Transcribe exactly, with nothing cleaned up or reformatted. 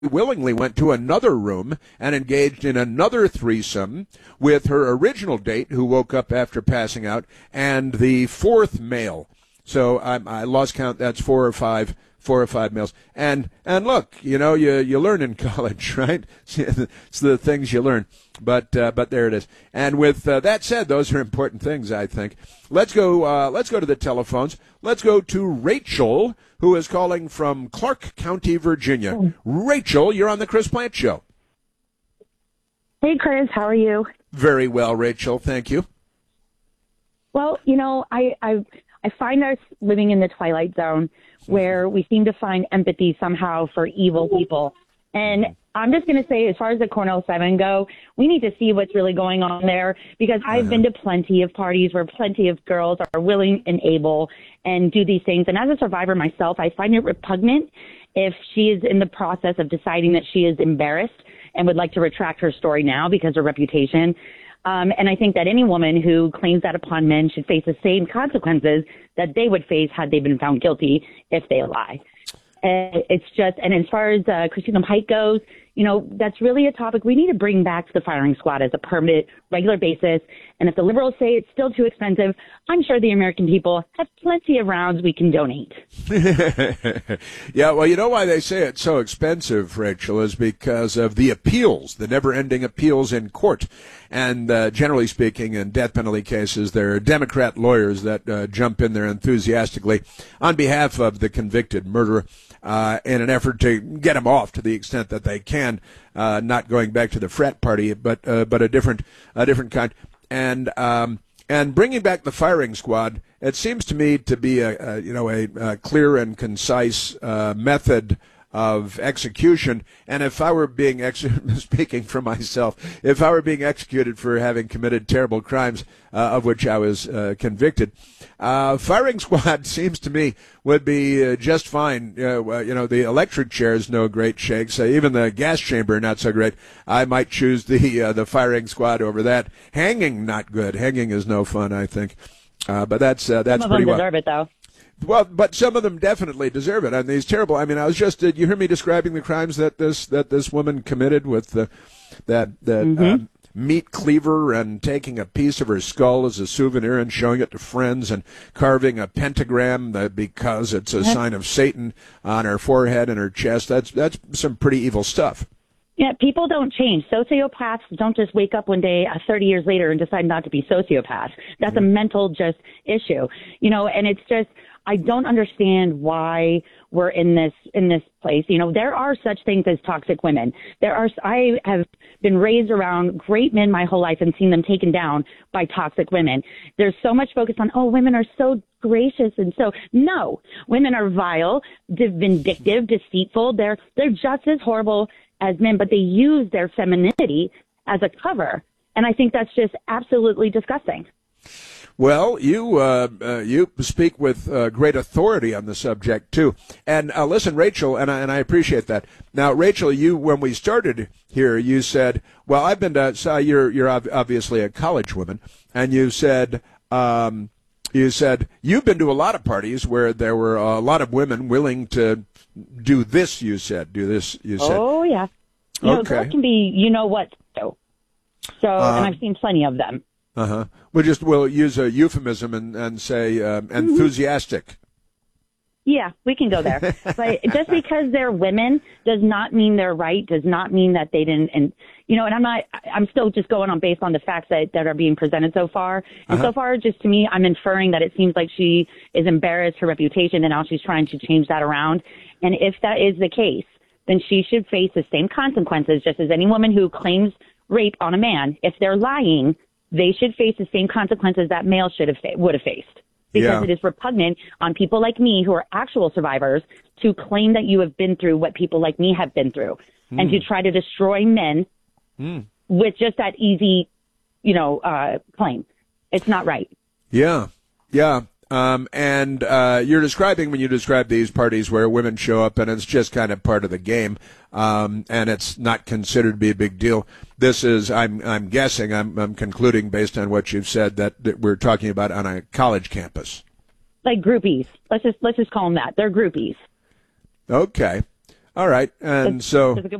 willingly went to another room and engaged in another threesome with her original date, who woke up after passing out, and the fourth male. So I, I lost count. That's four or five, four or five males. And and look, you know, you you learn in college, right? It's the things you learn. But uh, but there it is. And with uh, that said, those are important things, I think. Let's go. Uh, let's go to the telephones. Let's go to Rachel, who is calling from Clark County, Virginia. Oh. Rachel, you're on the Chris Plante Show. Hey, Chris, how are you? Very well, Rachel. Thank you. Well, you know, I I I find us living in the twilight zone where we seem to find empathy somehow for evil people. And I'm just going to say, as far as the Cornell seven go, we need to see what's really going on there, because I've uh-huh. been to plenty of parties where plenty of girls are willing and able and do these things. And as a survivor myself, I find it repugnant if she is in the process of deciding that she is embarrassed and would like to retract her story now because of her reputation. Um, and I think that any woman who claims that upon men should face the same consequences that they would face had they been found guilty if they lie. And it's just, and as far as uh, Christina Pike goes, you know, that's really a topic we need to bring back to the firing squad as a permanent, regular basis. And if the liberals say it's still too expensive, I'm sure the American people have plenty of rounds we can donate. Yeah, well, you know why they say it's so expensive, Rachel, is because of the appeals, the never-ending appeals in court. And uh, generally speaking, in death penalty cases, there are Democrat lawyers that uh, jump in there enthusiastically on behalf of the convicted murderer uh, in an effort to get him off to the extent that they can, uh, not going back to the frat party, but uh, but a different a different kind. And um, and bringing back the firing squad, it seems to me to be a, a you know a, a clear and concise uh, method of execution. And if I were being ex- speaking for myself, if I were being executed for having committed terrible crimes uh, of which I was uh, convicted, uh, firing squad seems to me would be uh, just fine. Uh, you know, the electric chair is no great shakes. Uh, even the gas chamber, not so great. I might choose the uh, the firing squad over that. Hanging, not good. Hanging is no fun, I think. Uh, but that's uh, that's Some of pretty them well. deserve it, though. Well, but some of them definitely deserve it. I mean, these terrible. I mean, I was just. Did you hear me describing the crimes that this that this woman committed with the that that mm-hmm. um, meat cleaver and taking a piece of her skull as a souvenir and showing it to friends and carving a pentagram that because it's a That's, sign of Satan on her forehead and her chest. That's that's some pretty evil stuff. Yeah, people don't change. Sociopaths don't just wake up one day uh, thirty years later and decide not to be sociopaths. That's mm-hmm. a mental just issue, you know. And it's just. I don't understand why we're in this in this place. You know, there are such things as toxic women. There are. I have been raised around great men my whole life and seen them taken down by toxic women. There's so much focus on, oh, women are so gracious and so no, women are vile, vindictive, deceitful. They're they're just as horrible as men, but they use their femininity as a cover, and I think that's just absolutely disgusting. Well, you uh, uh, you speak with uh, great authority on the subject too, and uh, listen, Rachel, and I, and I appreciate that. Now, Rachel, you when we started here, you said, "Well, I've been to." So you're you're obviously a college woman, and you said um, you said you've been to a lot of parties where there were a lot of women willing to do this. You said, "Do this." You said, "Oh yeah." You know, okay. That can be, you know what? So, so, uh, and I've seen plenty of them. Uh huh. We'll just we'll use a euphemism and and say um, enthusiastic. Yeah, we can go there. But just because they're women does not mean they're right. Does not mean that they didn't. And you know, and I'm not. I'm still just going on based on the facts that that are being presented so far. And uh-huh. so far, just to me, I'm inferring that it seems like she is embarrassed her reputation, and now she's trying to change that around. And if that is the case, then she should face the same consequences, just as any woman who claims rape on a man. If they're lying, they should face the same consequences that male should have fa- would have faced, because yeah. it is repugnant on people like me who are actual survivors to claim that you have been through what people like me have been through, mm. and to try to destroy men mm. with just that easy, you know, uh, claim. It's not right. Yeah, yeah. Um, and uh, you're describing, when you describe these parties where women show up and it's just kind of part of the game, um, and it's not considered to be a big deal. This is, I'm I'm guessing, I'm, I'm concluding based on what you've said, that, that we're talking about on a college campus. Like groupies. Let's just let's just call them that. They're groupies. Okay. All right. And so